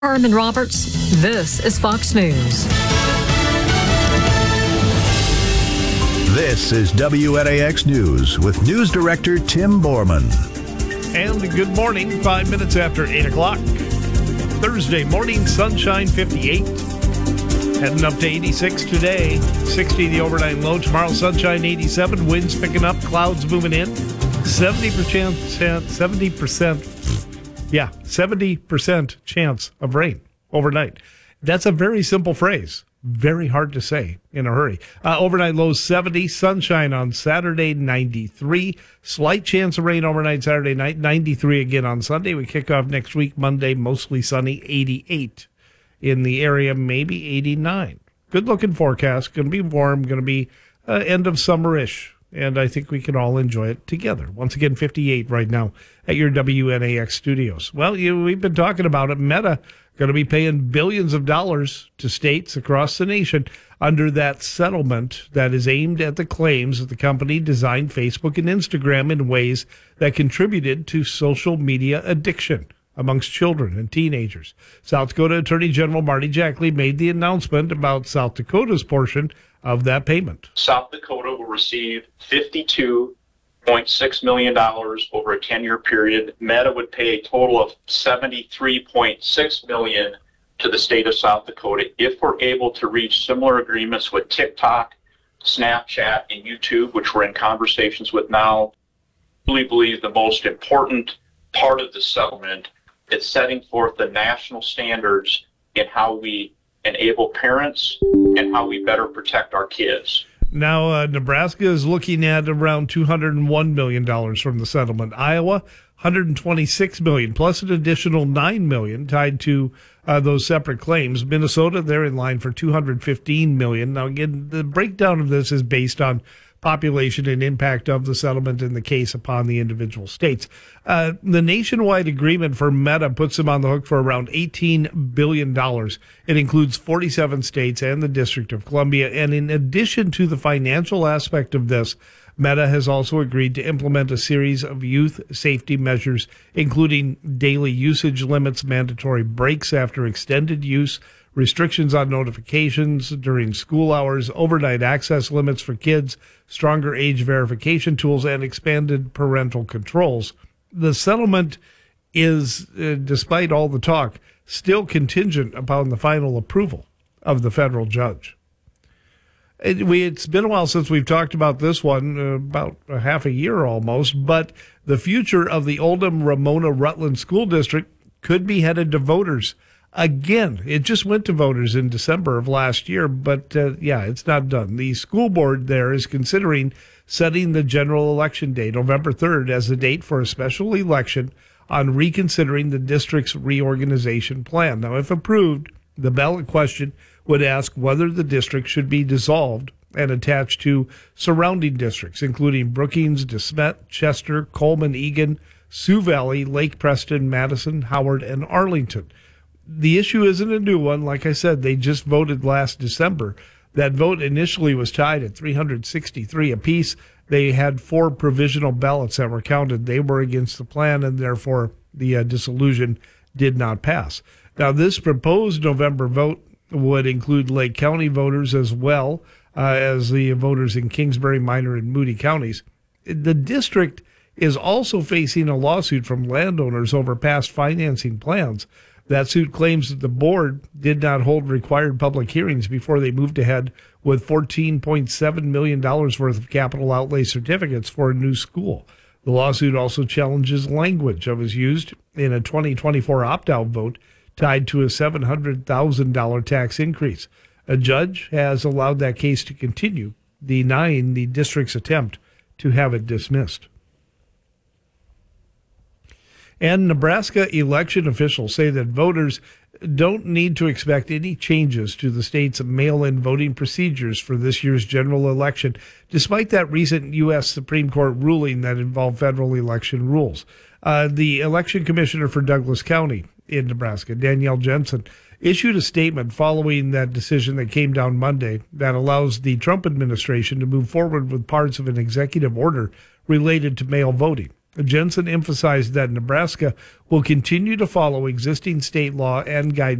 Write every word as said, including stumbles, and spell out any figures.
Herman Roberts, this is Fox News. This is W N A X News with News Director Tim Borman. And good morning, five minutes after eight o'clock. Thursday morning, sunshine fifty-eight. Heading up to eighty-six today. sixty the overnight low. Tomorrow, sunshine eighty-seven. Winds picking up, clouds moving in. seventy percent, seventy percent, yeah, seventy percent chance of rain overnight. That's a very simple phrase. Very hard to say in a hurry. Uh, overnight low seventy, sunshine on Saturday ninety-three, slight chance of rain overnight Saturday night, ninety-three again on Sunday. We kick off next week, Monday, mostly sunny, eighty-eight in the area, maybe eighty-nine. Good looking forecast, going to be warm, going to be uh, end of summerish, and I think we can all enjoy it together. Once again, fifty-eight right now at your W N A X studios. Well, you, we've been talking about it. Meta going to be paying billions of dollars to states across the nation under that settlement that is aimed at the claims that the company designed Facebook and Instagram in ways that contributed to social media addiction amongst children and teenagers. South Dakota Attorney General Marty Jackley made the announcement about South Dakota's portion of that payment. South Dakota will receive fifty-two point six million dollars over a ten-year period. Meta would pay a total of seventy-three point six million dollars to the state of South Dakota if we're able to reach similar agreements with TikTok, Snapchat, and YouTube, which we're in conversations with now. I really believe the most important part of the settlement is setting forth the national standards in how we enable parents and how we better protect our kids. Now, uh, Nebraska is looking at around two hundred one million dollars from the settlement. Iowa, one hundred twenty-six million dollars, plus an additional nine million dollars tied to uh, those separate claims. Minnesota, they're in line for two hundred fifteen million dollars. Now, again, the breakdown of this is based on population and impact of the settlement in the case upon the individual states. Uh, the nationwide agreement for Meta puts them on the hook for around eighteen billion dollars. It includes forty-seven states and the District of Columbia. And in addition to the financial aspect of this, Meta has also agreed to implement a series of youth safety measures, including daily usage limits, mandatory breaks after extended use, restrictions on notifications during school hours, overnight access limits for kids, stronger age verification tools, and expanded parental controls. The settlement is, uh, despite all the talk, still contingent upon the final approval of the federal judge. It, we, it's been a while since we've talked about this one, uh, about a half a year almost, but the future of the Oldham-Ramona-Rutland School District could be headed to voters. Again, it just went to voters in December of last year, but uh, yeah, it's not done. The school board there is considering setting the general election date, November third, as the date for a special election on reconsidering the district's reorganization plan. Now, if approved, the ballot question would ask whether the district should be dissolved and attached to surrounding districts, including Brookings, DeSmet, Chester, Coleman, Eagan, Sioux Valley, Lake Preston, Madison, Howard, and Arlington. The issue isn't a new one. Like I said, they just voted last December. That vote initially was tied at three hundred sixty-three apiece. They had four provisional ballots that were counted. They were against the plan, and therefore the uh, dissolution did not pass. Now, this proposed November vote would include Lake County voters as well uh, as the voters in Kingsbury, Minor, and Moody counties. The district is also facing a lawsuit from landowners over past financing plans. That suit claims that the board did not hold required public hearings before they moved ahead with fourteen point seven million dollars worth of capital outlay certificates for a new school. The lawsuit also challenges language that was used in a twenty twenty-four opt-out vote tied to a seven hundred thousand dollars tax increase. A judge has allowed that case to continue, denying the district's attempt to have it dismissed. And Nebraska election officials say that voters don't need to expect any changes to the state's mail-in voting procedures for this year's general election, despite that recent U S Supreme Court ruling that involved federal election rules. Uh, the election commissioner for Douglas County in Nebraska, Danielle Jensen, issued a statement following that decision that came down Monday that allows the Trump administration to move forward with parts of an executive order related to mail voting. Jensen emphasized that Nebraska will continue to follow existing state law and guidance